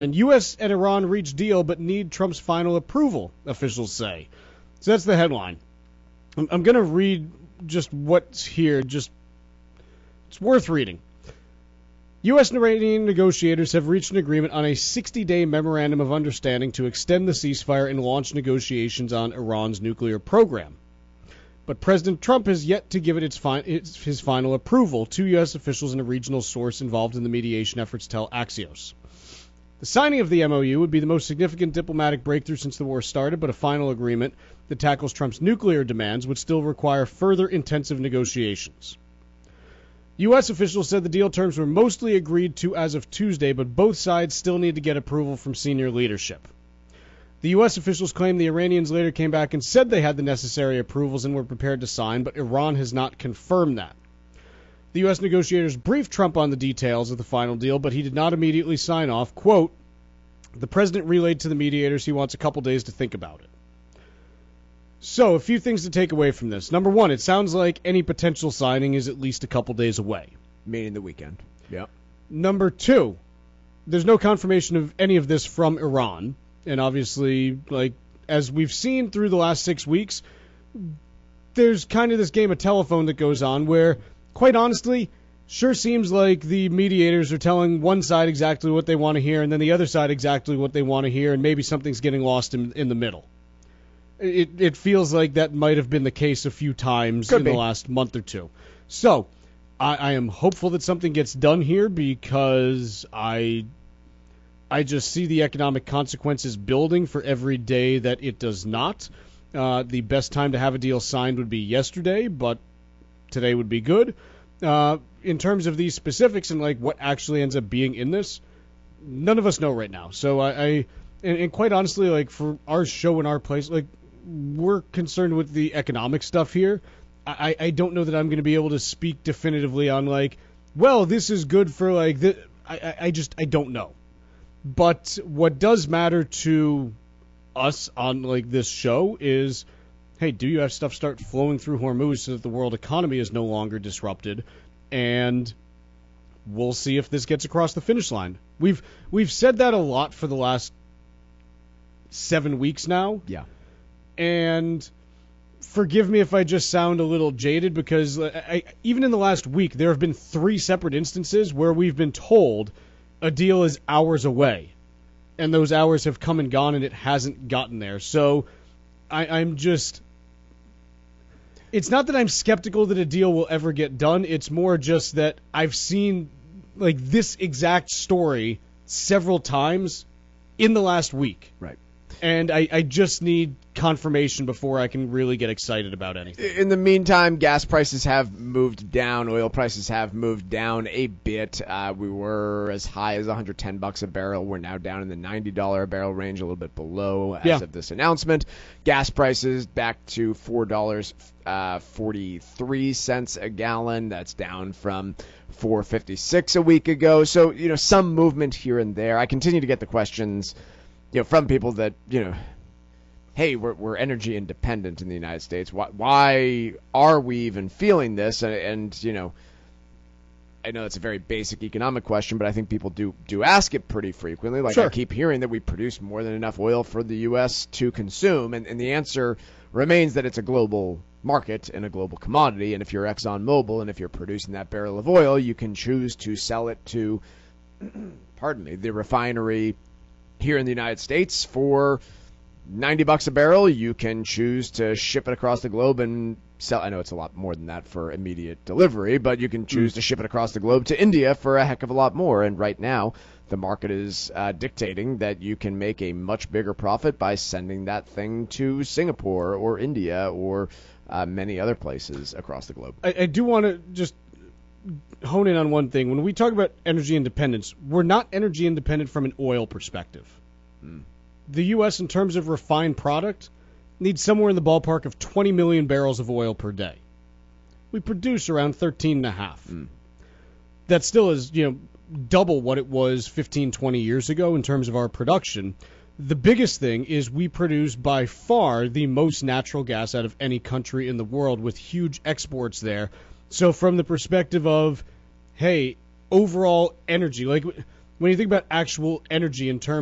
And U.S. and Iran reach deal but need Trump's final approval, officials say. So that's the headline. I'm going to read just what's here. It's worth reading. U.S. and Iranian negotiators have reached an agreement on a 60-day memorandum of understanding to extend the ceasefire and launch negotiations on Iran's nuclear program. But President Trump has yet to give it his final approval, two U.S. officials and a regional source involved in the mediation efforts tell Axios. The signing of the MOU would be the most significant diplomatic breakthrough since the war started, but a final agreement that tackles Trump's nuclear demands would still require further intensive negotiations. U.S. officials said the deal terms were mostly agreed to as of Tuesday, but both sides still need to get approval from senior leadership. The U.S. officials claim the Iranians later came back and said they had the necessary approvals and were prepared to sign, but Iran has not confirmed that. The U.S. negotiators briefed Trump on the details of the final deal, but he did not immediately sign off. Quote, the president relayed to the mediators he wants a couple days to think about it. So, a few things to take away from this. Number one, it sounds like any potential signing is at least a couple days away. Meaning the weekend. Yep. Number two, there's no confirmation of any of this from Iran. And obviously, as we've seen through the last 6 weeks, there's kind of this game of telephone that goes on where, quite honestly, sure seems like the mediators are telling one side exactly what they want to hear and then the other side exactly what they want to hear, and maybe something's getting lost in the middle. It feels like that might have been the case a few times the last month or two. So, I am hopeful that something gets done here because I just see the economic consequences building for every day that it does not. The best time to have a deal signed would be yesterday, but today would be good. In terms of these specifics and what actually ends up being in this, none of us know right now. So and quite honestly, for our show and our place, we're concerned with the economic stuff here. I don't know that I'm going to be able to speak definitively on well, this is good for I don't know. But what does matter to us on this show is, hey, do you have stuff start flowing through Hormuz so that the world economy is no longer disrupted? And we'll see if this gets across the finish line. We've said that a lot for the last 7 weeks now. Yeah. And forgive me if I just sound a little jaded because even in the last week, there have been 3 separate instances where we've been told a deal is hours away. And those hours have come and gone and it hasn't gotten there. So I'm just... It's not that I'm skeptical that a deal will ever get done. It's more just that I've seen this exact story several times in the last week. Right. And I just need confirmation before I can really get excited about anything. In the meantime, gas prices have moved down. Oil prices have moved down a bit. We were as high as $110 a barrel. We're now down in the $90 a barrel range, a little bit below as of this announcement. Gas prices back to $4.43 a gallon. That's down from $4.56 a week ago. So, some movement here and there. I continue to get the questions from people that, hey, we're energy independent in the United States. Why are we even feeling this? And I know it's a very basic economic question, but I think people do ask it pretty frequently. Sure. I keep hearing that we produce more than enough oil for the U.S. to consume, and the answer remains that it's a global market and a global commodity, and if you're ExxonMobil and if you're producing that barrel of oil, you can choose to sell it to, the refinery here in the United States for $90 a barrel. You can choose to ship it across the globe and sell. I know it's a lot more than that for immediate delivery, but you can choose to ship it across the globe to India for a heck of a lot more. And right now, the market is dictating that you can make a much bigger profit by sending that thing to Singapore or India or many other places across the globe. I do want to just hone in on one thing. When we talk about energy independence, we're not energy independent from an oil perspective. The U.S., in terms of refined product, needs somewhere in the ballpark of 20 million barrels of oil per day. We produce around 13.5. That still is, double what it was 15, 20 years ago in terms of our production. The biggest thing is we produce by far the most natural gas out of any country in the world with huge exports there. So from the perspective of, hey, overall energy, when you think about actual energy in terms